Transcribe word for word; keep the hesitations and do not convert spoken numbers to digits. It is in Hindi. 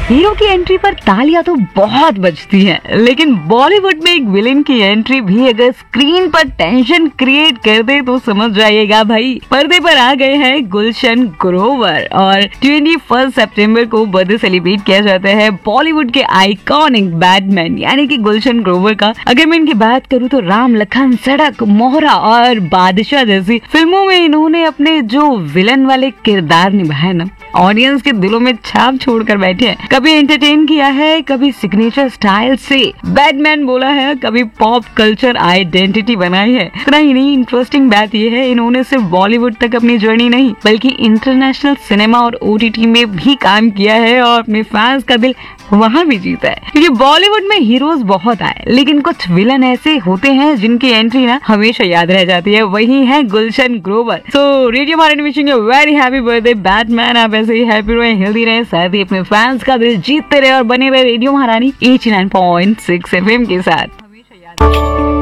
हीरो की एंट्री पर तालियां तो बहुत बजती हैं, लेकिन बॉलीवुड में एक विलेन की एंट्री भी अगर स्क्रीन पर टेंशन क्रिएट कर दे तो समझ जाइएगा भाई, पर्दे पर आ गए हैं गुलशन ग्रोवर। और इक्कीस सितंबर को बर्थडे सेलिब्रेट किया जाता है बॉलीवुड के आइकॉनिक बैटमैन यानी कि गुलशन ग्रोवर का। अगर मैं इनकी बात करूं तो राम लखन, सड़क, मोहरा और बादशाह जैसी फिल्मों में इन्होंने अपने जो विलन वाले किरदार निभाए ना, ऑडियंस के दिलों में छाप छोड़कर बैठे हैं। कभी एंटरटेन किया है, कभी सिग्नेचर स्टाइल से बैटमैन बोला है, कभी पॉप कल्चर आइडेंटिटी बनाई है। इतना ही नहीं, इंटरेस्टिंग बात यह है इन्होंने सिर्फ बॉलीवुड तक अपनी जर्नी नहीं बल्कि इंटरनेशनल सिनेमा और ओटीटी में भी काम किया है और अपने फैंस का दिल वहाँ भी जीता है। क्योंकि बॉलीवुड में हीरोज बहुत आए, लेकिन कुछ विलन ऐसे होते हैं जिनकी एंट्री ना हमेशा याद रह जाती है। वही है गुलशन ग्रोवर। सो रेडियो महारानी wishing you very happy birthday Batman. आप ऐसे ही हैप्पी रहे, हेल्दी रहे, साथ ही अपने फैंस का दिल जीतते रहे और बने रहे रेडियो महारानी eighty nine point six FM के साथ। हमेशा याद